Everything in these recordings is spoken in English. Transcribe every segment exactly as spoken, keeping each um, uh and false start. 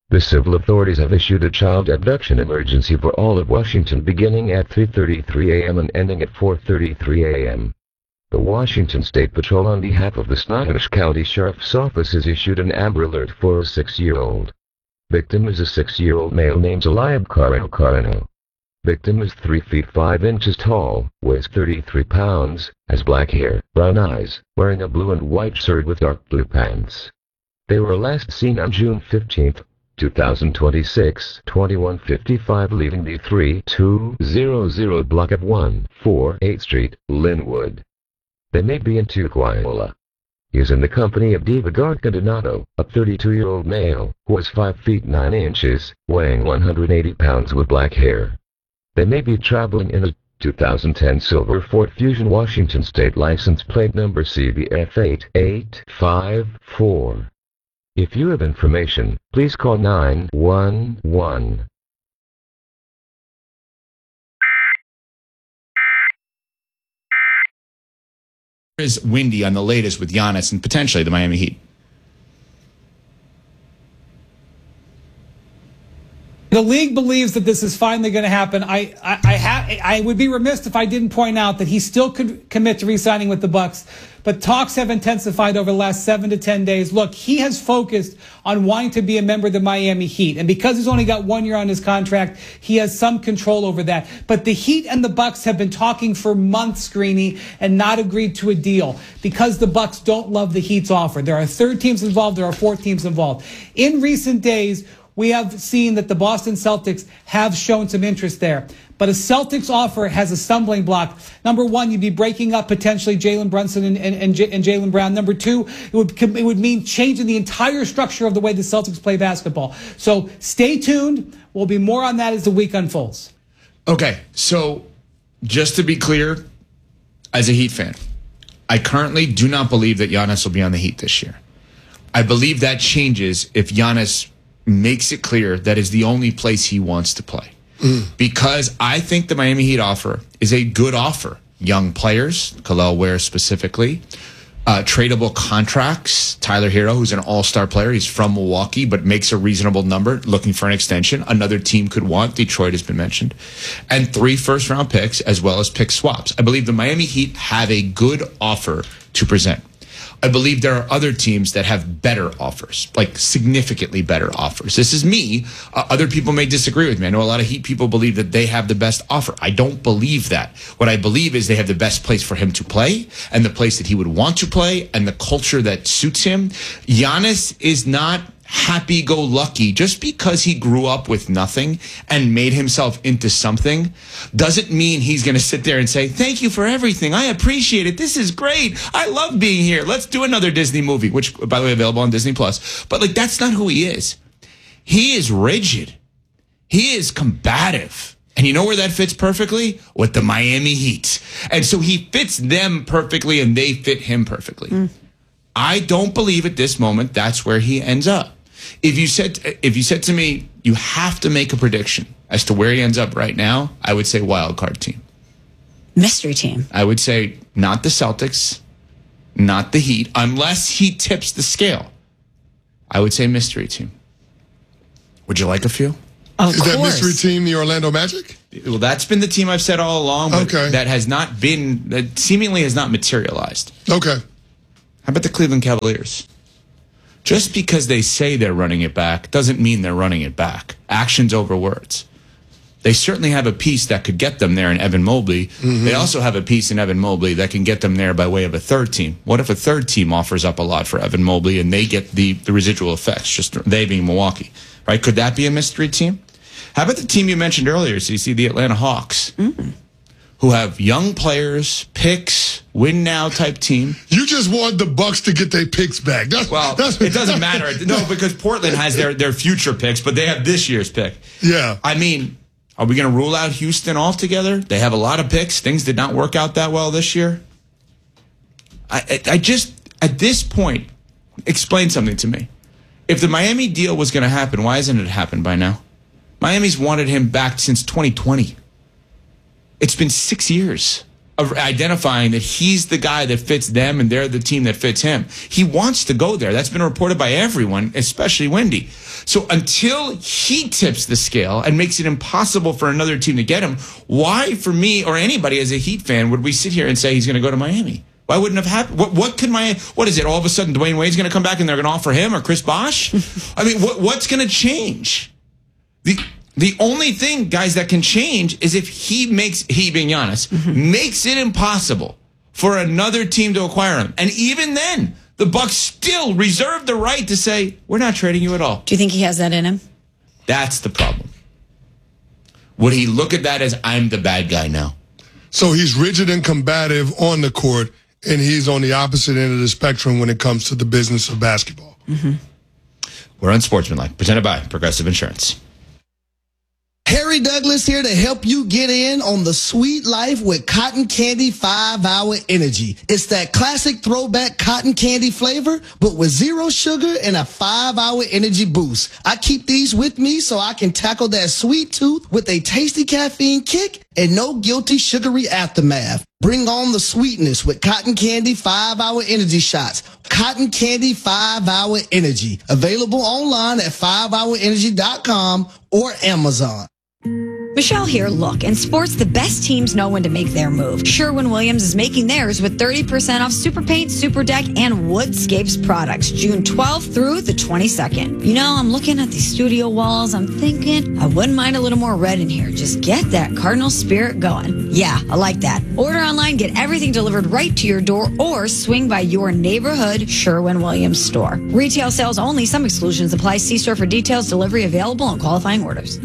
The civil authorities have issued a child abduction emergency for all of Washington beginning at three thirty-three a m and ending at four thirty-three a m The Washington State Patrol on behalf of the Snohomish County Sheriff's Office has issued an Amber Alert for a six-year-old. Victim is a six-year-old male named Eliab Carano Carano. Victim is three feet five inches tall, weighs thirty-three pounds, has black hair, brown eyes, wearing a blue and white shirt with dark blue pants. They were last seen on June fifteenth, two thousand twenty-six, twenty-one fifty-five leaving the thirty-two hundred block of one forty-eighth Street, Linwood. They may be in Tukwila. He is in the company of Divagar Donato, a thirty-two-year-old male, who is five feet nine inches, weighing one hundred eighty pounds with black hair. They may be traveling in a two thousand ten silver Ford Fusion Washington State license plate number C B F eight eight five four. If you have information, please call nine one one. Is windy on the latest with Giannis and potentially the Miami Heat. The league believes that this is finally going to happen. I I I, ha- I would be remiss if I didn't point out that he still could commit to re-signing with the Bucks, but talks have intensified over the last seven to ten days. Look, he has focused on wanting to be a member of the Miami Heat, and because he's only got one year on his contract, he has some control over that. But the Heat and the Bucks have been talking for months, Greeny, and not agreed to a deal because the Bucks don't love the Heat's offer. There are third teams involved. There are fourth teams involved. In recent days, we have seen that the Boston Celtics have shown some interest there. But a Celtics offer has a stumbling block. Number one, you'd be breaking up potentially Jalen Brunson and, and, and, J- and Jaylen Brown. Number two, it would, it would mean changing the entire structure of the way the Celtics play basketball. So stay tuned. We'll be more on that as the week unfolds. Okay, so just to be clear, as a Heat fan, I currently do not believe that Giannis will be on the Heat this year. I believe that changes if Giannis makes it clear that is the only place he wants to play. Mm. Because I think the Miami Heat offer is a good offer. Young players, Kel'el Ware specifically, uh, tradable contracts. Tyler Hero, who's an all-star player, he's from Milwaukee, but makes a reasonable number, looking for an extension. Another team could want. Detroit has been mentioned. And three first-round picks, as well as pick swaps. I believe the Miami Heat have a good offer to present. I believe there are other teams that have better offers, like significantly better offers. This is me. Uh, other people may disagree with me. I know a lot of Heat people believe that they have the best offer. I don't believe that. What I believe is they have the best place for him to play and the place that he would want to play and the culture that suits him. Giannis is not happy-go-lucky. Just because he grew up with nothing and made himself into something doesn't mean he's going to sit there and say, thank you for everything. I appreciate it. This is great. I love being here. Let's do another Disney movie, which, by the way, available on Disney Plus. But, like, that's not who he is. He is rigid. He is combative. And you know where that fits perfectly? With the Miami Heat. And so he fits them perfectly, and they fit him perfectly. Mm. I don't believe at this moment that's where he ends up. If you said if you said to me, you have to make a prediction as to where he ends up right now, I would say wild card team. Mystery team. I would say not the Celtics, not the Heat, unless he tips the scale. I would say mystery team. Would you like a few? Of Is course. that mystery team the Orlando Magic? Well, that's been the team I've said all along, but okay. that has not been, that seemingly has not materialized. Okay. How about the Cleveland Cavaliers? Just because they say they're running it back doesn't mean they're running it back. Actions over words. They certainly have a piece that could get them there in Evan Mobley. Mm-hmm. They also have a piece in Evan Mobley that can get them there by way of a third team. What if a third team offers up a lot for Evan Mobley and they get the, the residual effects, just they being Milwaukee? Right? Could that be a mystery team? How about the team you mentioned earlier, C C, the Atlanta Hawks, mm-hmm. who have young players, picks, win now type team. You just want the Bucks to get their picks back. That's, well, that's, it doesn't matter. No, because Portland has their, their future picks, but they have this year's pick. Yeah. I mean, are we going to rule out Houston altogether? They have a lot of picks. Things did not work out that well this year. I, I, I just, at this point, explain something to me. If the Miami deal was going to happen, why hasn't it happened by now? Miami's wanted him back since twenty twenty. It's been six years. of identifying that he's the guy that fits them and they're the team that fits him. He wants to go there. That's been reported by everyone, especially Wendy. So until he tips the scale and makes it impossible for another team to get him, why, for me or anybody as a Heat fan, would we sit here and say he's going to go to Miami? Why wouldn't it have happened? What, what could my, what is it? All of a sudden, Dwayne Wade's going to come back and they're going to offer him or Chris Bosh? I mean, what, what's going to change? The, the only thing, guys, that can change is if he makes, he being Giannis, mm-hmm. makes it impossible for another team to acquire him. And even then, the Bucks still reserve the right to say, we're not trading you at all. Do you think he has that in him? That's the problem. Would he look at that as, I'm the bad guy now? So he's rigid and combative on the court, and he's on the opposite end of the spectrum when it comes to the business of basketball. Mm-hmm. We're Unsportsmanlike, presented by Progressive Insurance. Harry Douglas here to help you get in on the sweet life with Cotton Candy five hour Energy. It's that classic throwback cotton candy flavor, but with zero sugar and a five hour energy boost. I keep these with me so I can tackle that sweet tooth with a tasty caffeine kick and no guilty sugary aftermath. Bring on the sweetness with Cotton Candy five hour Energy shots. Cotton Candy five hour Energy. Available online at five hour energy dot com or Amazon. Michelle here. Look, in sports, the best teams know when to make their move. Sherwin-Williams is making theirs with thirty percent off Super Paint, Super Deck, and Woodscapes products, June twelfth through the twenty-second. You know, I'm looking at these studio walls. I'm thinking I wouldn't mind a little more red in here. Just get that Cardinal spirit going. Yeah, I like that. Order online, get everything delivered right to your door, or swing by your neighborhood Sherwin-Williams store. Retail sales only. Some exclusions apply. See store for details. Delivery available on qualifying orders.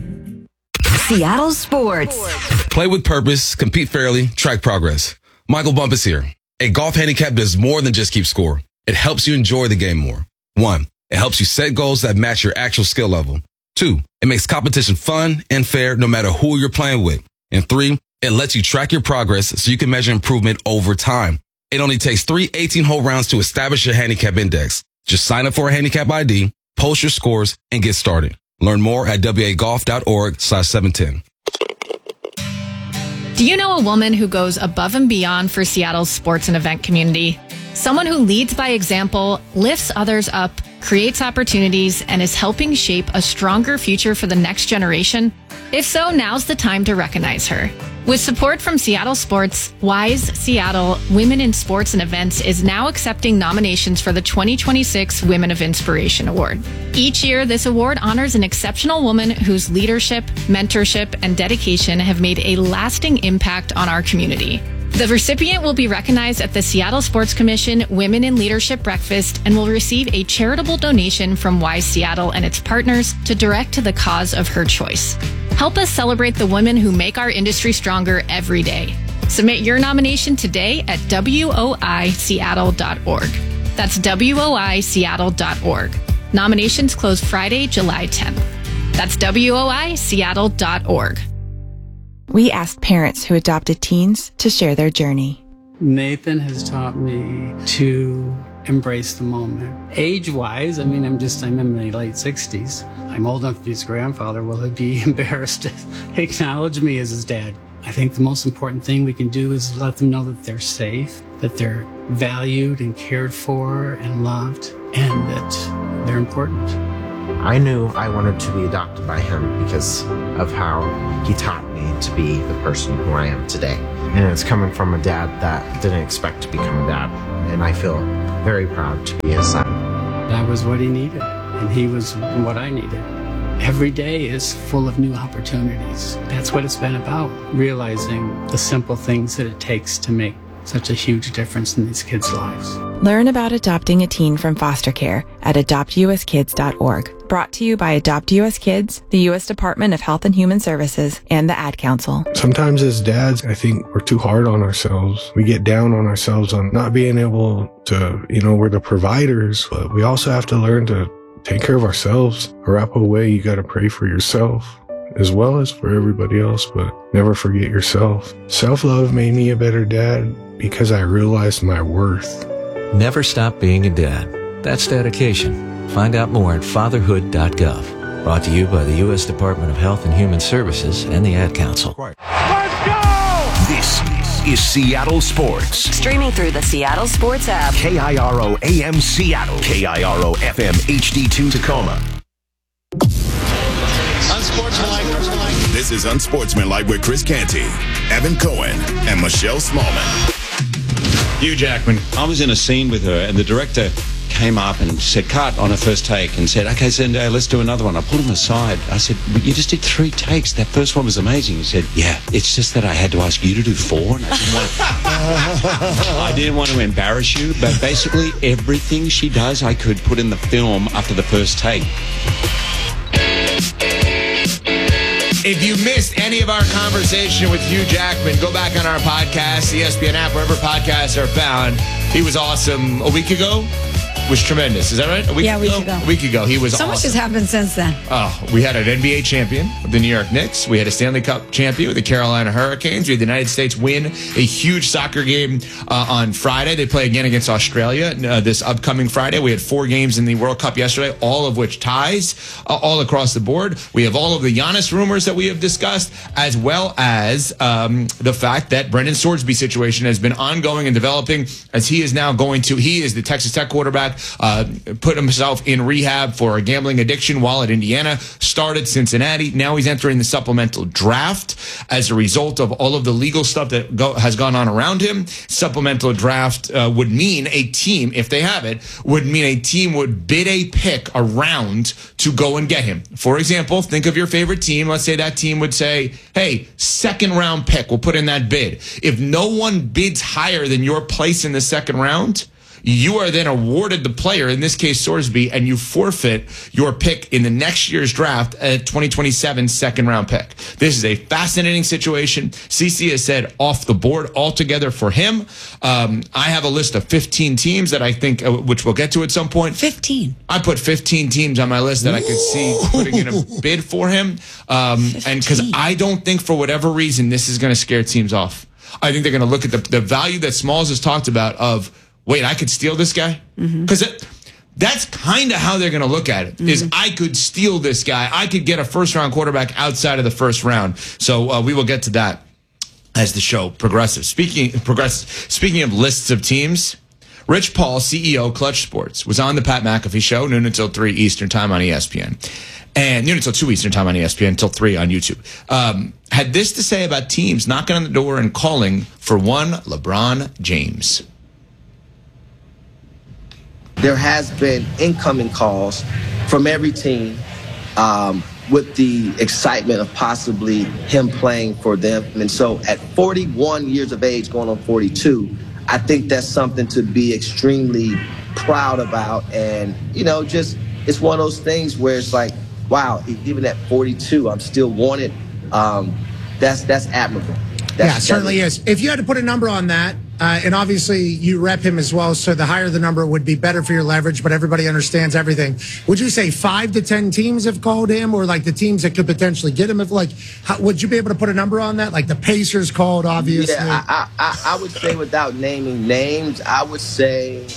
Seattle Sports. Play with purpose, compete fairly, track progress. Michael Bumpus here. A golf handicap does more than just keep score. It helps you enjoy the game more. One, it helps you set goals that match your actual skill level. Two, it makes competition fun and fair no matter who you're playing with. And three, it lets you track your progress so you can measure improvement over time. It only takes three eighteen-hole rounds to establish your handicap index. Just sign up for a handicap I D, post your scores, and get started. Learn more at w a golf dot org slash seven ten. Do you know a woman who goes above and beyond for Seattle's sports and event community? Someone who leads by example, lifts others up, creates opportunities, and is helping shape a stronger future for the next generation? If so, now's the time to recognize her. With support from Seattle Sports, WISE Seattle Women in Sports and Events is now accepting nominations for the twenty twenty-six Women of Inspiration Award. Each year, this award honors an exceptional woman whose leadership, mentorship, and dedication have made a lasting impact on our community. The recipient will be recognized at the Seattle Sports Commission Women in Leadership Breakfast and will receive a charitable donation from WISE Seattle and its partners to direct to the cause of her choice. Help us celebrate the women who make our industry stronger every day. Submit your nomination today at w o i seattle dot org. That's w o i seattle dot org. Nominations close Friday, July tenth. That's w o i seattle dot org. We asked parents who adopted teens to share their journey. Nathan has taught me to embrace the moment. Age-wise, I mean, I'm just, I'm in my late sixties. I'm old enough to be his grandfather. Will he be embarrassed to acknowledge me as his dad? I think the most important thing we can do is let them know that they're safe, that they're valued and cared for and loved, and that they're important. I knew I wanted to be adopted by him because of how he taught me to be the person who I am today. And it's coming from a dad that didn't expect to become a dad. And I feel very proud to be his son. I was what he needed, and he was what I needed. Every day is full of new opportunities. That's what it's been about, realizing the simple things that it takes to make such a huge difference in these kids' lives. Learn about adopting a teen from foster care at adopt u s kids dot org. Brought to you by Adopt U S Kids, the U S Department of Health and Human Services, and the Ad Council. Sometimes as dads, I think we're too hard on ourselves. We get down on ourselves on not being able to, you know, we're the providers, but we also have to learn to take care of ourselves. Arapaho way, you got to pray for yourself as well as for everybody else, but never forget yourself. Self-love made me a better dad because I realized my worth. Never stop being a dad. That's dedication. Find out more at fatherhood dot gov. Brought to you by the U S Department of Health and Human Services and the Ad Council. Let's go! This is Seattle Sports. Streaming through the Seattle Sports app. K I R O A M Seattle. K I R O F M H D two Tacoma. Unsportsmanlike. This is Unsportsmanlike with Chris Canty, Evan Cohen, and Michelle Smallman. Hugh Jackman. I was in a scene with her, and the director came up and said, cut on a first take, and said, okay, so uh, let's do another one. I pulled him aside. I said, you just did three takes. That first one was amazing. He said, yeah, it's just that I had to ask you to do four, and I didn't want to, I didn't want to embarrass you, but basically everything she does, I could put in the film after the first take. If you missed any of our conversation with Hugh Jackman, go back on our podcast, the E S P N app, wherever podcasts are found. He was awesome a week ago. Was tremendous. Is that right? A week yeah, a week ago? ago. A week ago. He was so awesome. much has happened since then. Oh, we had an N B A champion with the New York Knicks. We had a Stanley Cup champion with the Carolina Hurricanes. We had the United States win a huge soccer game uh, on Friday. They play again against Australia uh, this upcoming Friday. We had four games in the World Cup yesterday, all of which ties uh, all across the board. We have all of the Giannis rumors that we have discussed, as well as um, the fact that Brendan Swordsby situation has been ongoing and developing as he is now going to, he is the Texas Tech quarterback, uh, put himself in rehab for a gambling addiction while at Indiana, started Cincinnati. Now he's entering the supplemental draft as a result of all of the legal stuff that go, has gone on around him. Supplemental draft uh, would mean a team, if they have it, would mean a team would bid a pick around to go and get him. For example, think of your favorite team. Let's say that team would say, hey, second round pick, we'll put in that bid. If no one bids higher than your place in the second round, you are then awarded the player, in this case Swordsby, and you forfeit your pick in the next year's draft at twenty twenty-seven second round pick. This is a fascinating situation. C C has said off the board altogether for him. Um, I have a list of fifteen teams that I think, uh, which we'll get to at some point. fifteen. I put fifteen teams on my list that I could see putting in a bid for him. Um, and because I don't think for whatever reason this is going to scare teams off. I think they're going to look at the, the value that Smalls has talked about of, wait, I could steal this guy? Because mm-hmm. that's kind of how they're going to look at it, mm-hmm. is I could steal this guy. I could get a first-round quarterback outside of the first round. So uh, we will get to that as the show progresses. Speaking, progress, speaking of lists of teams, Rich Paul, C E O, Clutch Sports, was on the Pat McAfee Show, noon until three Eastern Time on E S P N. And noon until two Eastern Time on E S P N, until three on YouTube. Um, had this to say about teams knocking on the door and calling for one LeBron James. There has been incoming calls from every team um, with the excitement of possibly him playing for them. And so at forty-one years of age, going on forty-two, I think that's something to be extremely proud about. And, you know, just it's one of those things where it's like, wow, even at forty-two, I'm still wanted. Um, that's that's admirable. That's, yeah, it certainly is. If you had to put a number on that, uh, and obviously you rep him as well, so the higher the number would be better for your leverage, but everybody understands everything. Would you say five to ten teams have called him, or like the teams that could potentially get him? If like, how, would you be able to put a number on that? Like the Pacers called, obviously. Yeah, I, I, I would say without naming names, I would say,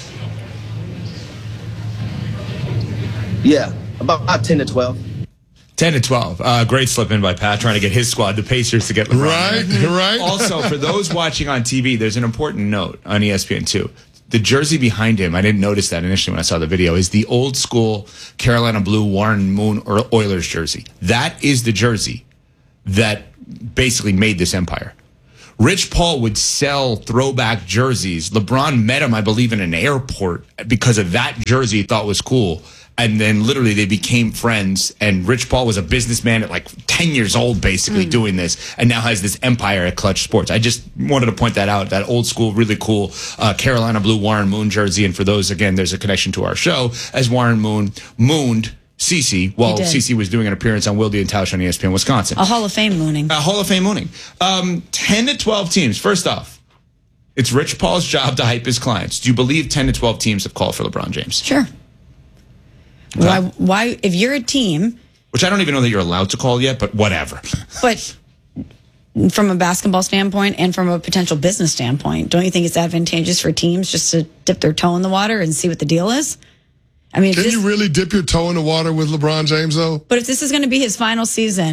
yeah, about, about ten to twelve. ten to twelve. Uh, great slip in by Pat, trying to get his squad, the Pacers, to get LeBron. Right, right. Also, for those watching on T V, there's an important note on E S P N two. The jersey behind him, I didn't notice that initially when I saw the video, is the old school Carolina Blue Warren Moon Oilers jersey. That is the jersey that basically made this empire. Rich Paul would sell throwback jerseys. LeBron met him, I believe, in an airport because of that jersey he thought was cool. And then literally they became friends. And Rich Paul was a businessman at like ten years old, basically mm. doing this, and now has this empire at Clutch Sports. I just wanted to point that out, that old school, really cool uh, Carolina Blue Warren Moon jersey. And for those, again, there's a connection to our show, as Warren Moon mooned Cece while Cece was doing an appearance on Wilde and Tausch on E S P N Wisconsin. A Hall of Fame mooning. A Hall of Fame mooning. Um, ten to twelve teams. First off, it's Rich Paul's job to hype his clients. Do you believe ten to twelve teams have called for LeBron James? Sure. Okay. Why, why, if you're a team... Which I don't even know that you're allowed to call yet, but whatever. But from a basketball standpoint and from a potential business standpoint, don't you think it's advantageous for teams just to dip their toe in the water and see what the deal is? I mean, Can this, you really dip your toe in the water with LeBron James, though? But if this is going to be his final season, and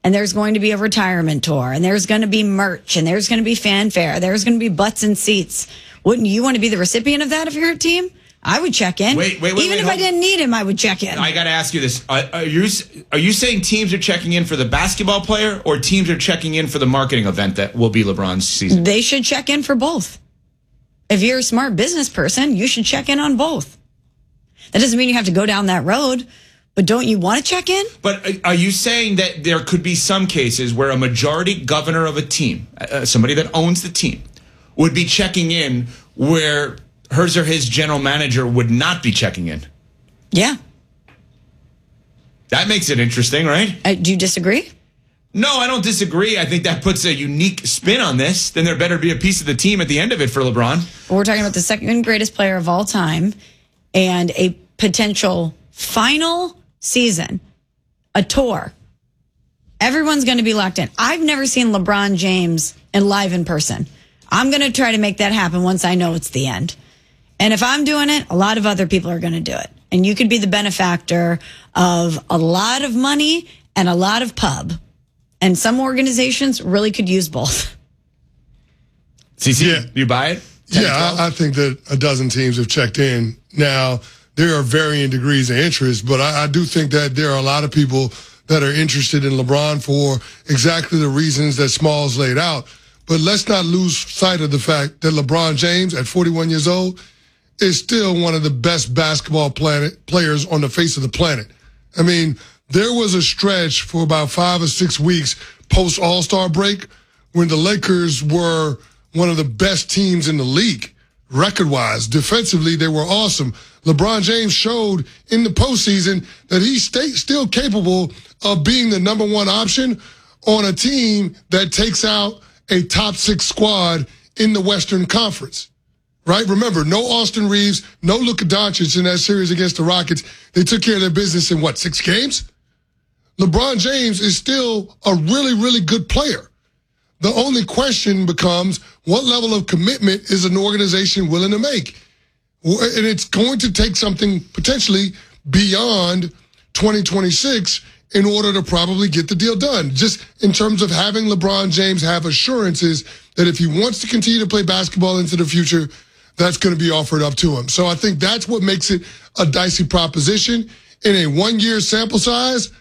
and there's going to be a retirement tour, and there's going to be merch, and there's going to be fanfare, there's going to be butts and seats. Wouldn't you want to be the recipient of that if you're a team? I would check in. Wait, wait, wait. Even wait, if hold. I didn't need him, I would check in. I got to ask you this. Are, are, you, are you saying teams are checking in for the basketball player, or teams are checking in for the marketing event that will be LeBron's season? They should check in for both. If you're a smart business person, you should check in on both. That doesn't mean you have to go down that road, but don't you want to check in? But are you saying that there could be some cases where a majority governor of a team, uh, somebody that owns the team, would be checking in where hers or his general manager would not be checking in? Yeah. That makes it interesting, right? Uh, do you disagree? No, I don't disagree. I think that puts a unique spin on this. Then there better be a piece of the team at the end of it for LeBron. We're talking about the second greatest player of all time and a potential final season, a tour. Everyone's going to be locked in. I've never seen LeBron James in live in person. I'm going to try to make that happen once I know it's the end. And if I'm doing it, a lot of other people are going to do it. And you could be the benefactor of a lot of money and a lot of pub. And some organizations really could use both. C C, yeah. You buy it? Yeah, I, I think that a dozen teams have checked in. Now, there are varying degrees of interest, but I, I do think that there are a lot of people that are interested in LeBron for exactly the reasons that Smalls laid out. But let's not lose sight of the fact that LeBron James, at forty-one years old, is still one of the best basketball planet players on the face of the planet. I mean, there was a stretch for about five or six weeks post All-Star break when the Lakers were one of the best teams in the league, record-wise. Defensively, they were awesome. LeBron James showed in the postseason that he's st- still capable of being the number one option on a team that takes out a top six squad in the Western Conference. Right? Remember, no Austin Reeves, no Luka Doncic in that series against the Rockets. They took care of their business in, what, six games? LeBron James is still a really, really good player. The only question becomes, what level of commitment is an organization willing to make? And it's going to take something potentially beyond twenty twenty-six in order to probably get the deal done. Just in terms of having LeBron James have assurances that if he wants to continue to play basketball into the future, that's going to be offered up to him. So I think that's what makes it a dicey proposition. In a one-year sample size,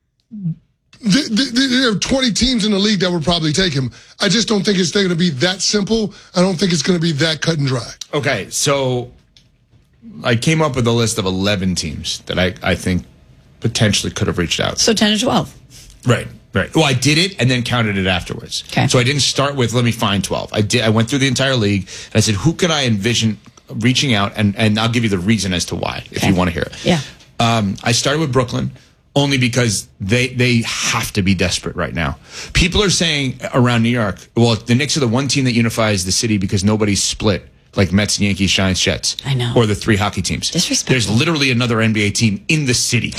th- th- there are twenty teams in the league that would probably take him. I just don't think it's going to be that simple. I don't think it's going to be that cut and dry. Okay, so I came up with a list of eleven teams that I, I think potentially could have reached out. So ten to twelve. Right. Right. Well, I did it and then counted it afterwards. Okay. So I didn't start with let me find twelve. I did. I went through the entire league and I said, who could I envision reaching out? And, and I'll give you the reason as to why, if Okay. you want to hear it. Yeah. Um, I started with Brooklyn only because they they have to be desperate right now. People are saying around New York, well, the Knicks are the one team that unifies the city because nobody's split. Like Mets, Yankees, Giants, Jets. I know. Or the three hockey teams. Disrespectful. There's literally another N B A team in the city.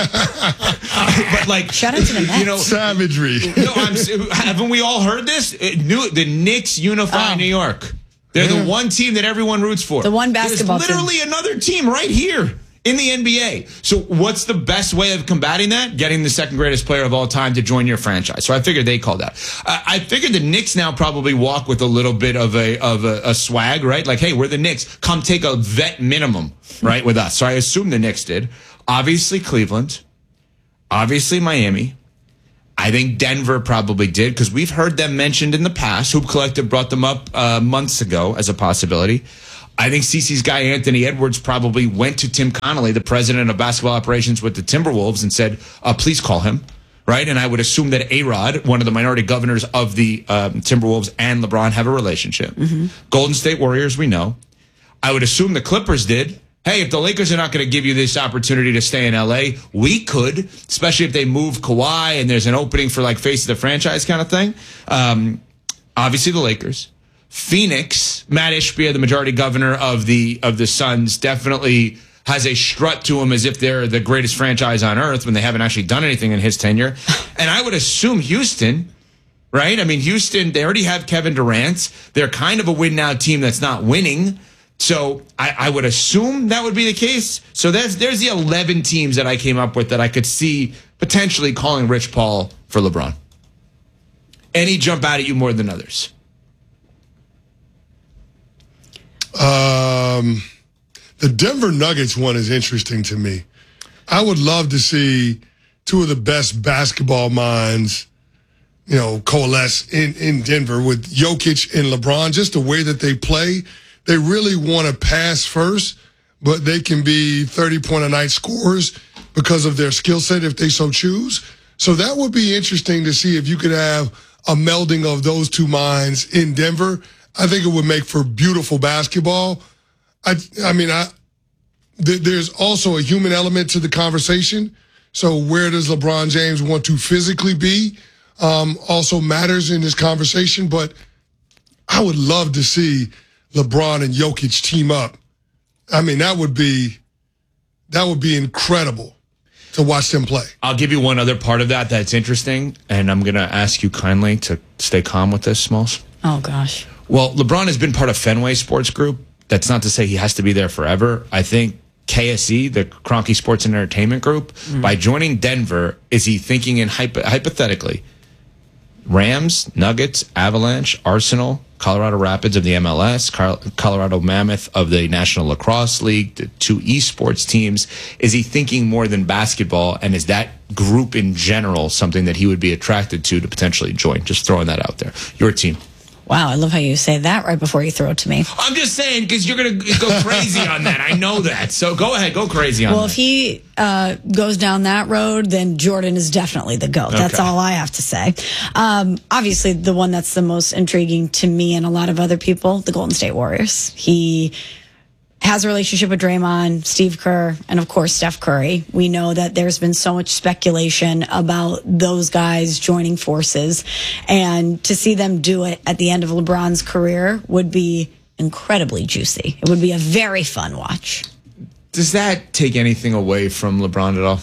But like, shout out to the Mets. You know, savagery. No, I'm, haven't we all heard this? It, new, the Knicks unify Oh. New York. They're Yeah. the one team that everyone roots for. The one basketball There's literally team. another team right here in the N B A. So what's the best way of combating that? Getting the second greatest player of all time to join your franchise. So I figured they called that. Uh, I figured the Knicks now probably walk with a little bit of a of a, a swag, right? Like, hey, we're the Knicks. Come take a vet minimum, right, with us. So I assume the Knicks did. Obviously Cleveland. Obviously Miami. I think Denver probably did because we've heard them mentioned in the past. Hoop Collective brought them up uh, months ago as a possibility. I think CeCe's guy, Anthony Edwards, probably went to Tim Connolly, the president of basketball operations with the Timberwolves, and said, uh, please call him, right? And I would assume that A-Rod, one of the minority governors of the um, Timberwolves, and LeBron have a relationship. Mm-hmm. Golden State Warriors, we know. I would assume the Clippers did. Hey, if the Lakers are not going to give you this opportunity to stay in L A, we could, especially if they move Kawhi and there's an opening for like face of the franchise kind of thing. Um, obviously the Lakers. Phoenix, Matt Ishbia, the majority governor of the of the Suns, definitely has a strut to him as if they're the greatest franchise on earth when they haven't actually done anything in his tenure. And I would assume Houston, right? I mean, Houston, they already have Kevin Durant. They're kind of a win-now team that's not winning. So I, I would assume that would be the case. So that's, there's the eleven teams that I came up with that I could see potentially calling Rich Paul for LeBron. any jump out at you more than others? Um, the Denver Nuggets one is interesting to me. I would love to see two of the best basketball minds, you know, coalesce in, in Denver with Jokic and LeBron. Just the way that they play, they really want to pass first, but they can be thirty-point-a-night scorers because of their skill set if they so choose. So that would be interesting to see if you could have a melding of those two minds in Denver. I think it would make for beautiful basketball. I, I mean, I, th- there's also a human element to the conversation. So where does LeBron James want to physically be um, also matters in this conversation. But I would love to see LeBron and Jokic team up. I mean, that would be that would be incredible to watch them play. I'll give you one other part of that that's interesting, and I'm going to ask you kindly to stay calm with this, Smalls. Oh, gosh. Well, LeBron has been part of Fenway Sports Group. That's not to say he has to be there forever. I think K S E, the Kroenke Sports and Entertainment Group, mm. by joining Denver, is he thinking in hypo- hypothetically, Rams, Nuggets, Avalanche, Arsenal, Colorado Rapids of the M L S, Colorado Mammoth of the National Lacrosse League, the two esports teams. Is he thinking more than basketball, and is that group in general something that he would be attracted to to potentially join? Just throwing that out there. Your team. Wow, I love how you say that right before you throw it to me. I'm just saying, because you're going to go crazy on that. I know that. So go ahead, go crazy on well, that. Well, if he uh, goes down that road, then Jordan is definitely the GOAT. Okay. That's all I have to say. Um, obviously, the one that's the most intriguing to me and a lot of other people, the Golden State Warriors. He has a relationship with Draymond, Steve Kerr, and of course Steph Curry. We know that there's been so much speculation about those guys joining forces, and to see them do it at the end of LeBron's career would be incredibly juicy. It would be a very fun watch. Does that take anything away from LeBron at all?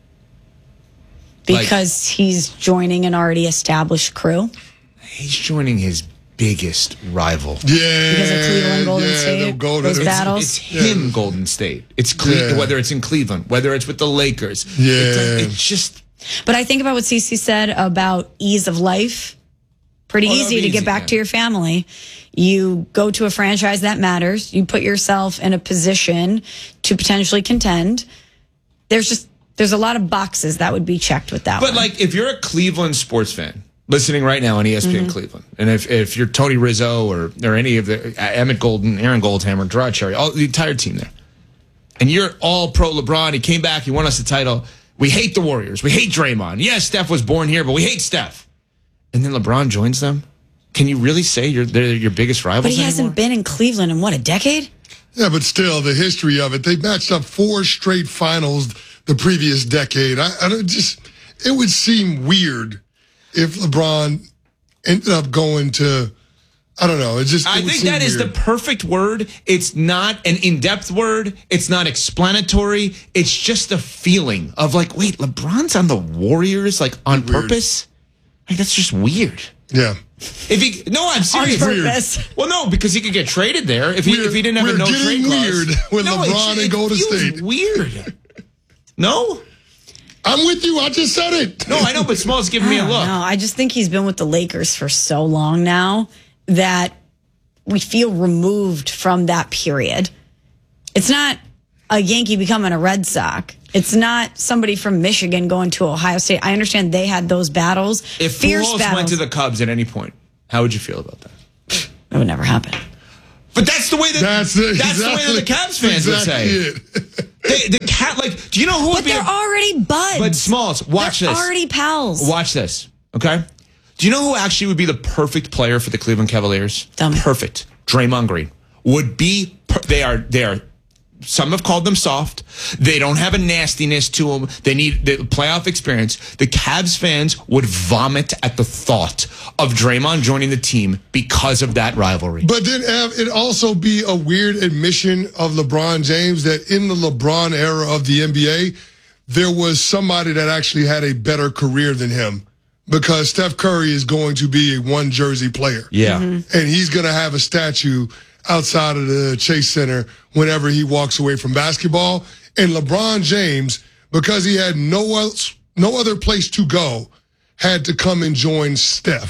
Because like, he's joining an already established crew? He's joining his biggest rival. Yeah. Because of Cleveland, Golden yeah, State, Golden, those it's, battles. It's him, yeah. Golden State. It's Cle- yeah. Whether it's in Cleveland, whether it's with the Lakers. Yeah. It's, it's just... But I think about what Cece said about ease of life. Pretty oh, easy to easy, get back yeah. to your family. You go to a franchise that matters. You put yourself in a position to potentially contend. There's just, there's a lot of boxes that would be checked with that But one. like, if you're a Cleveland sports fan, listening right now on E S P N mm-hmm. Cleveland, and if, if you're Tony Rizzo or or any of the uh, Emmett Golden, Aaron Goldhammer, Gerard Cherry, all the entire team there, and you're all pro LeBron, he came back, he won us the title. We hate the Warriors, we hate Draymond. Yes, Steph was born here, but we hate Steph. And then LeBron joins them. Can you really say you're they're your biggest rivals? But he anymore? hasn't been in Cleveland in what, a decade? Yeah, but still, the history of it, they matched up four straight finals the previous decade. I, I don't just it would seem weird if LeBron ended up going to, I don't know. It just. It I think that weird. is the perfect word. It's not an in-depth word. It's not explanatory. It's just a feeling of like, wait, LeBron's on the Warriors, like on weird. purpose. Like that's just weird. Yeah. If he no, I'm serious. On purpose. Well, no, because he could get traded there if he we're, if he didn't have we're a no getting trade clause. Weird with no, LeBron it, and Golden it State. Weird. No. I'm with you. I just said it. No, I know, but Small's giving me a look. No, I just think he's been with the Lakers for so long now that we feel removed from that period. It's not a Yankee becoming a Red Sox. It's not somebody from Michigan going to Ohio State. I understand they had those battles. If Pujols went to the Cubs at any point, how would you feel about that? It would never happen. But that's the way that that's, that's exactly, the way that the Cavs fans exactly would say. they, the cat like, do you know who but would be? They're a, already buds. But Smalls, watch they're this. Already pals. Watch this. Okay. Do you know who actually would be the perfect player for the Cleveland Cavaliers? Dumb. Perfect. Draymond Green would be. Per- they are. They are. Some have called them soft. They don't have a nastiness to them. They need the playoff experience. The Cavs fans would vomit at the thought of Draymond joining the team because of that rivalry. But then Ev, it'd also be a weird admission of LeBron James that in the LeBron era of the N B A, there was somebody that actually had a better career than him. Because Steph Curry is going to be a one jersey player. Yeah. Mm-hmm. And he's going to have a statue outside of the Chase Center whenever he walks away from basketball. And LeBron James, because he had no else, no other place to go, had to come and join Steph.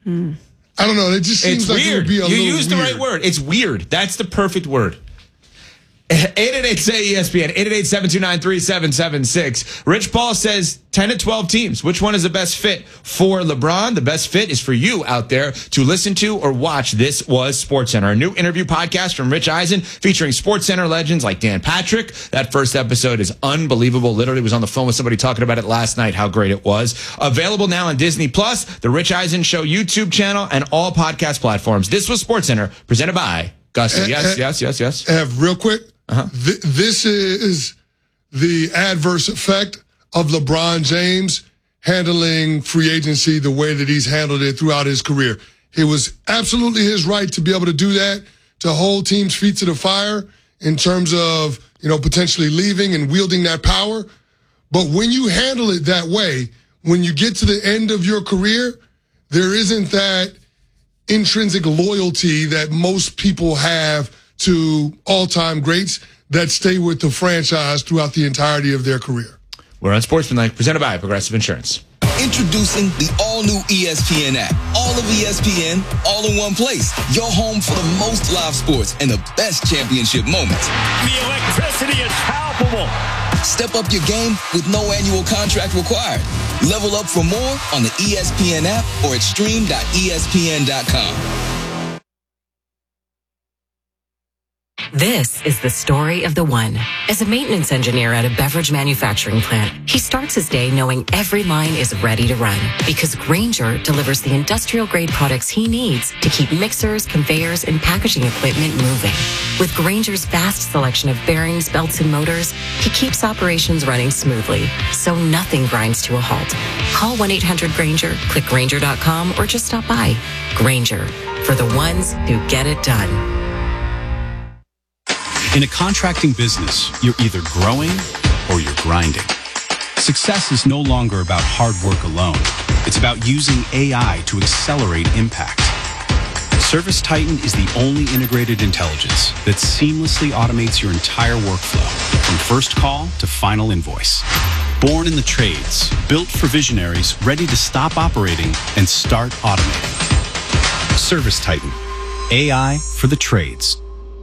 I don't know. It just seems It's like it weird. would be a you little used the weird. right word. It's weird. That's the perfect word. eight eight eight say E S P N, eight eight eight, seven two nine, three seven seven six. Rich Paul says ten to twelve teams. Which one is the best fit for LeBron? The best fit is for you out there to listen to or watch This Was SportsCenter, a new interview podcast from Rich Eisen featuring SportsCenter legends like Dan Patrick. That first episode is unbelievable. Literally was on the phone with somebody talking about it last night, how great it was. Available now on Disney Plus, the Rich Eisen Show YouTube channel, and all podcast platforms. This Was SportsCenter, presented by Gusto. Uh, Yes, uh, yes, yes, yes. Ev, real quick, Uh-huh. th- this is the adverse effect of LeBron James handling free agency the way that he's handled it throughout his career. It was absolutely his right to be able to do that, to hold teams' feet to the fire in terms of, you know, potentially leaving and wielding that power. But when you handle it that way, when you get to the end of your career, there isn't that intrinsic loyalty that most people have to all-time greats that stay with the franchise throughout the entirety of their career. We're on Sportsmanlike, presented by Progressive Insurance. Introducing the all-new E S P N app. All of E S P N, all in one place. Your home for the most live sports and the best championship moments. The electricity is palpable. Step up your game with no annual contract required. Level up for more on the E S P N app or at stream dot E S P N dot com. This is the story of the one. As a maintenance engineer at a beverage manufacturing plant, he starts his day knowing every line is ready to run because Grainger delivers the industrial-grade products he needs to keep mixers, conveyors, and packaging equipment moving. With Grainger's vast selection of bearings, belts, and motors, he keeps operations running smoothly, so nothing grinds to a halt. Call one eight hundred Grainger, click Grainger dot com, or just stop by. Grainger, for the ones who get it done. In a contracting business, you're either growing or you're grinding. Success is no longer about hard work alone. It's about using A I to accelerate impact. Service Titan is the only integrated intelligence that seamlessly automates your entire workflow, from first call to final invoice. Born in the trades, built for visionaries ready to stop operating and start automating. Service Titan, A I for the trades.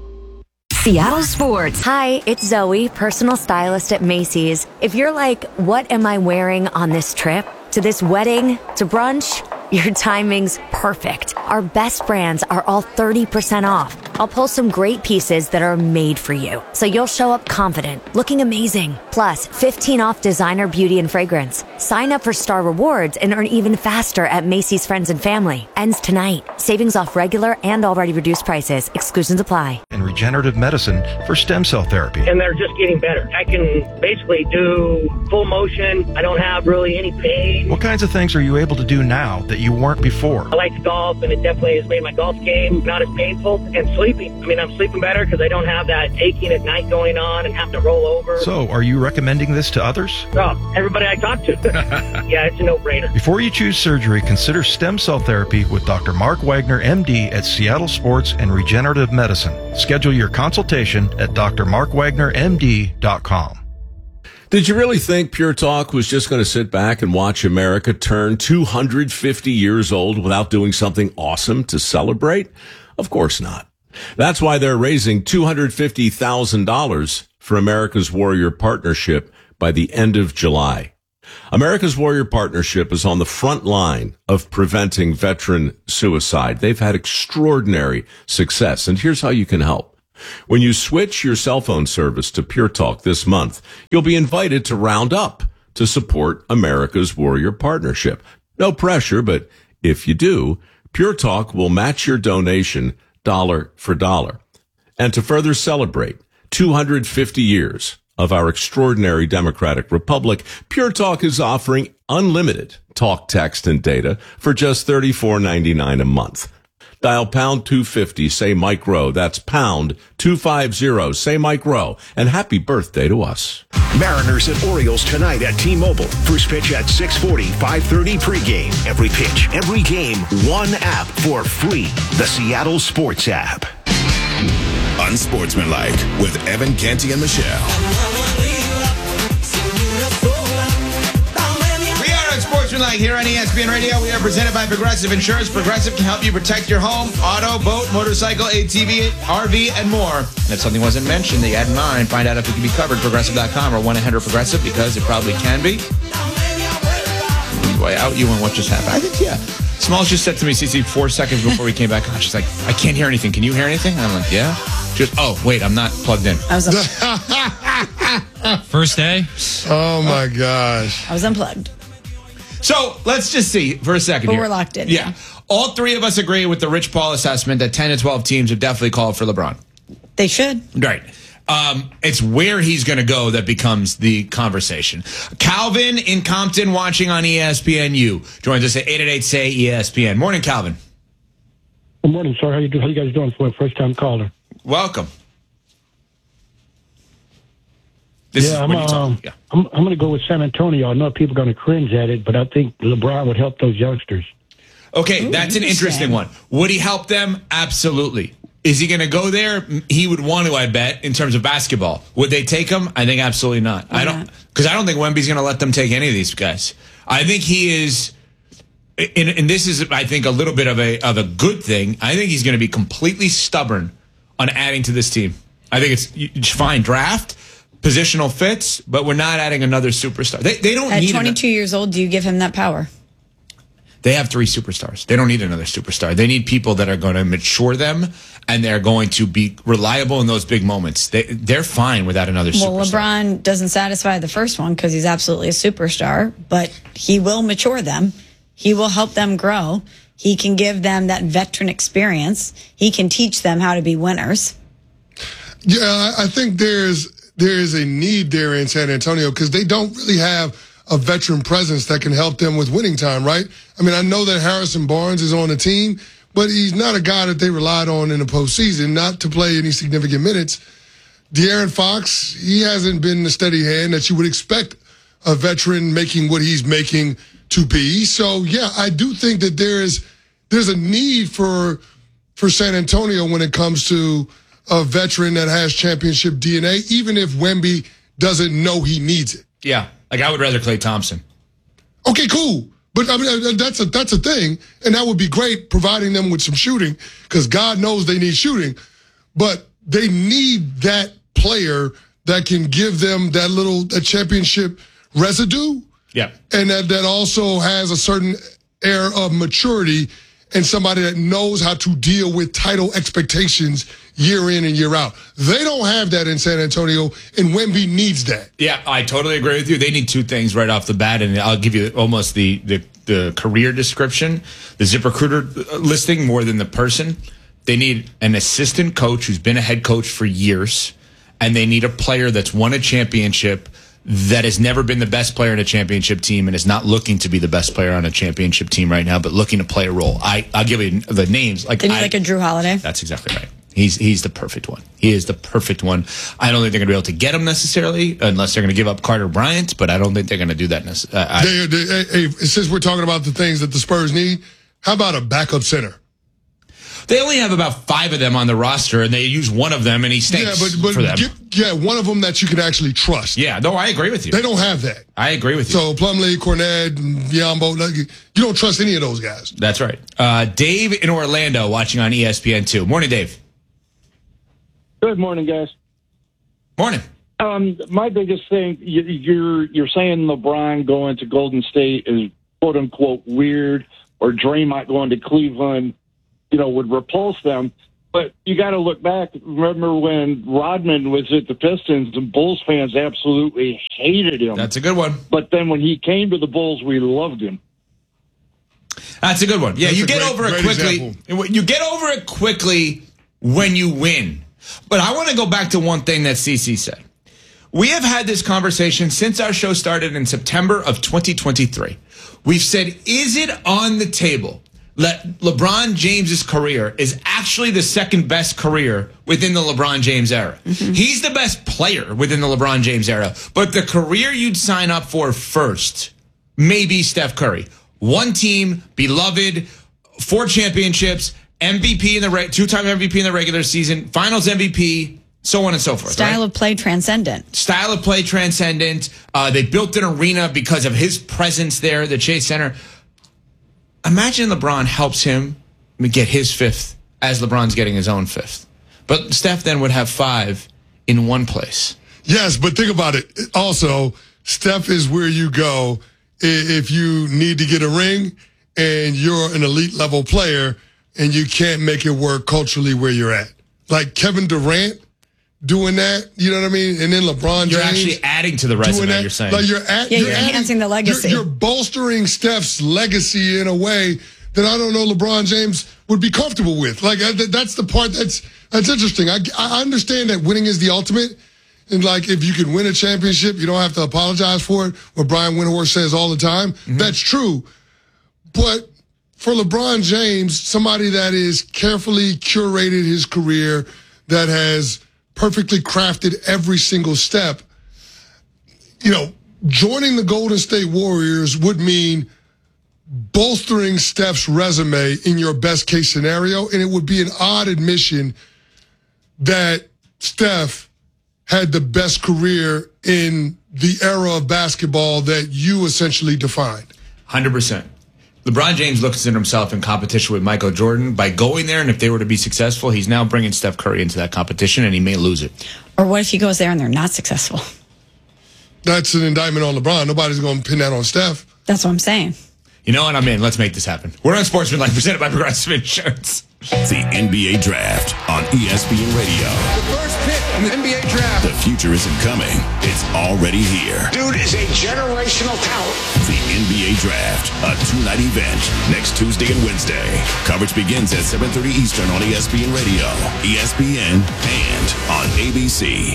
Seattle Sports. Hi, it's Zoe, personal stylist at Macy's. If you're like, what am I wearing on this trip? To this wedding? To brunch? Your timing's perfect. Our best brands are all thirty percent off. I'll pull some great pieces that are made for you, so you'll show up confident, looking amazing. Plus, fifteen off designer beauty and fragrance. Sign up for Star Rewards and earn even faster at Macy's Friends and Family. Ends tonight. Savings off regular and already reduced prices. Exclusions apply. And regenerative medicine for stem cell therapy. And they're just getting better. I can basically do full motion. I don't have really any pain. What kinds of things are you able to do now that you weren't before? I like to golf, and it definitely has made my golf game not as painful. And sleeping. I mean, I'm sleeping better because I don't have that aching at night going on and having to roll over. So, are you recommending this to others? Oh, everybody I talk to. Yeah, it's a no-brainer. Before you choose surgery, consider stem cell therapy with Doctor Mark Wagner, M D, at Seattle Sports and Regenerative Medicine. Schedule your consultation at D R mark wagner m d dot com. Did you really think Pure Talk was just going to sit back and watch America turn two hundred fifty years old without doing something awesome to celebrate? Of course not. That's why they're raising two hundred fifty thousand dollars for America's Warrior Partnership by the end of July. America's Warrior Partnership is on the front line of preventing veteran suicide. They've had extraordinary success, and here's how you can help. When you switch your cell phone service to Pure Talk this month, you'll be invited to round up to support America's Warrior Partnership. No pressure, but if you do, Pure Talk will match your donation dollar for dollar. And to further celebrate two hundred fifty years of our extraordinary democratic republic, Pure Talk is offering unlimited talk, text, and data for just thirty-four ninety-nine a month. Dial pound two fifty, say Mike Rowe. That's pound two fifty, say Mike Rowe. And happy birthday to us. Mariners and Orioles tonight at T-Mobile. First pitch at six forty, five thirty pregame. Every pitch, every game, one app for free. The Seattle Sports app. Unsportsmanlike with Evan Canty and Michelle. We are Unsportsmanlike tonight here on E S P N Radio. We are presented by Progressive Insurance. Progressive can help you protect your home, auto, boat, motorcycle, A T V, R V, and more. And if something wasn't mentioned that you had in mind, find out if it can be covered. Progressive dot com or one eight hundred Progressive, because it probably can be. Boy, out you on what just happened. I think, yeah. Smalls just said to me, Cece, four seconds before we came back on, she's like, I can't hear anything. Can you hear anything? And I'm like, yeah. Just, oh, wait, I'm not plugged in. I was First day? Oh, my gosh. I was unplugged. So let's just see for a second But here. we're locked in. Yeah. All three of us agree with the Rich Paul assessment that ten to twelve teams have definitely called for LeBron. They should. Right. Um, it's where he's going to go that becomes the conversation. Calvin in Compton watching on E S P N U joins us at eight eight eight, S A Y, E S P N. Morning, Calvin. Good morning, sir. How you, how you guys doing for a first-time caller? Welcome. This yeah, is I'm, when you talk. um, Yeah. I'm, I'm going to go with San Antonio. I know people are going to cringe at it, but I think LeBron would help those youngsters. Okay, Ooh, that's an interesting interesting. one. Would he help them? Absolutely. Is he going to go there? He would want to, I bet, in terms of basketball. Would they take him? I think absolutely not. I don't, because I don't think Wemby's going to let them take any of these guys. I think he is, and, and this is, I think, a little bit of a of a good thing. I think he's going to be completely stubborn on adding to this team. I think it's, it's fine draft, positional fits, but we're not adding another superstar. They they don't At need twenty-two years old, do you give him that power? They have three superstars. They don't need another superstar. They need people that are going to mature them, and they're going to be reliable in those big moments. They, they're fine without another Well, superstar. LeBron doesn't satisfy the first one because he's absolutely a superstar, but he will mature them. He will help them grow. He can give them that veteran experience. He can teach them how to be winners. Yeah, I I think there's there is a need there in San Antonio because they don't really have a veteran presence that can help them with winning time, right? I mean, I know that Harrison Barnes is on the team, but he's not a guy that they relied on in the postseason, not to play any significant minutes. De'Aaron Fox, he hasn't been the steady hand that you would expect a veteran making what he's making to be. So, yeah, I do think that there is there's a need for for San Antonio when it comes to a veteran that has championship D N A, even if Wemby doesn't know he needs it. Yeah, like I would rather Klay Thompson. Okay, cool. But I mean, that's a that's a thing, and that would be great, providing them with some shooting, because God knows they need shooting. But they need that player that can give them that little that championship residue, Yeah. and that that also has a certain air of maturity, and somebody that knows how to deal with title expectations year in and year out. They don't have that in San Antonio, and Wemby needs that. Yeah, I totally agree with you. They need two things right off the bat, and I'll give you almost the the, the career description, the ZipRecruiter listing more than the person. They need an assistant coach who's been a head coach for years, and they need a player that's won a championship that has never been the best player in a championship team and is not looking to be the best player on a championship team right now, but looking to play a role. I, I'll give you the names. Like They need I, like a Drew Holiday. That's exactly right. He's he's the perfect one. He is the perfect one. I don't think they're going to be able to get him necessarily unless they're going to give up Carter Bryant, but I don't think they're going to do that necessarily. They, they, hey, since we're talking about the things that the Spurs need, how about a backup center? They only have about five of them on the roster, and they use one of them, and he stinks Yeah, but, but for them. get, yeah, one of them that you can actually trust. Yeah, no, I agree with you. They don't have that. I agree with you. So Plumlee, Cornette, and Yambo, like, you don't trust any of those guys. That's right. Uh, Dave in Orlando watching on E S P N two. Morning, Dave. Good morning, guys. Morning. Um, my biggest thing, you, you're you're saying LeBron going to Golden State is quote unquote weird, or Draymond going to Cleveland, you know, would repulse them. But you got to look back. Remember when Rodman was at the Pistons and Bulls fans absolutely hated him. That's a good one. But then when he came to the Bulls, we loved him. That's a good one. Yeah, That's you a get great- over it great quickly. example. You get over it quickly when you win. But I want to go back to one thing that Cece said. We have had this conversation since our show started in September of twenty twenty-three. We've said, is it on the table that LeBron James's career is actually the second best career within the LeBron James era? Mm-hmm. He's the best player within the LeBron James era. But the career you'd sign up for first may be Steph Curry. One team, beloved, four championships, M V P in the re- two-time M V P in the regular season, Finals M V P so on and so forth. Style right? of play transcendent. Style of play transcendent. Uh, they built an arena because of his presence there, the Chase Center. Imagine LeBron helps him get his fifth as LeBron's getting his own fifth. But Steph then would have five in one place. Yes, but think about it. Also, Steph is where you go if you need to get a ring and you're an elite level player and you can't make it work culturally where you're at. Like Kevin Durant doing that, you know what I mean? And then LeBron James. You're actually adding to the resume, that. you're saying. Like you're at, Yeah, you're you're adding, enhancing the legacy. You're, you're bolstering Steph's legacy in a way that I don't know LeBron James would be comfortable with. Like, I, that's the part that's that's interesting. I, I understand that winning is the ultimate. And, like, if you can win a championship, you don't have to apologize for it, what Brian Windhorst says all the time. Mm-hmm. That's true. But for LeBron James, somebody that is carefully curated his career, that has perfectly crafted every single step, you know, joining the Golden State Warriors would mean bolstering Steph's resume in your best case scenario, and it would be an odd admission that Steph had the best career in the era of basketball that you essentially defined. one hundred percent. LeBron James looks at himself in competition with Michael Jordan by going there, and if they were to be successful, he's now bringing Steph Curry into that competition, and he may lose it. Or what if he goes there and they're not successful? That's an indictment on LeBron. Nobody's going to pin that on Steph. That's what I'm saying. You know what? I'm in. Let's make this happen. We're on Sportsmanlike, presented by Progressive Insurance. The N B A Draft on E S P N Radio. The first pick in the N B A Draft. The future isn't coming. It's already here. Dude is a generational talent. The N B A Draft, a two-night event, next Tuesday and Wednesday. Coverage begins at seven thirty Eastern on E S P N Radio, E S P N, and on A B C.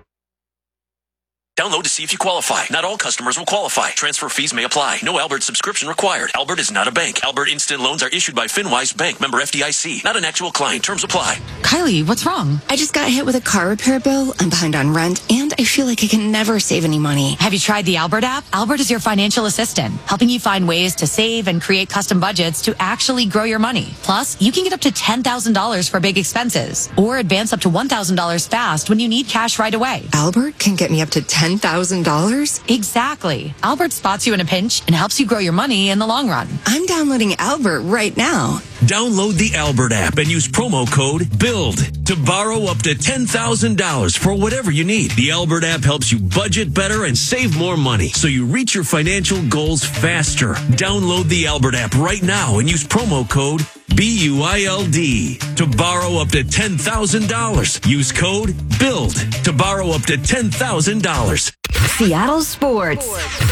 Download to see if you qualify. Not all customers will qualify. Transfer fees may apply. No Albert subscription required. Albert is not a bank. Albert Instant Loans are issued by FinWise Bank, member F D I C. Not an actual client. Terms apply. Kylie, what's wrong? I just got hit with a car repair bill. I'm behind on rent, and I feel like I can never save any money. Have you tried the Albert app? Albert is your financial assistant, helping you find ways to save and create custom budgets to actually grow your money. Plus, you can get up to ten thousand dollars for big expenses, or advance up to one thousand dollars fast when you need cash right away. Albert can get me up to ten thousand dollars? Exactly. Albert spots you in a pinch and helps you grow your money in the long run. I'm downloading Albert right now. Download the Albert app and use promo code BUILD to borrow up to ten thousand dollars for whatever you need. The Albert app helps you budget better and save more money so you reach your financial goals faster. Download the Albert app right now and use promo code B U I L D to borrow up to ten thousand dollars. Use code BUILD to borrow up to ten thousand dollars. Seattle Sports.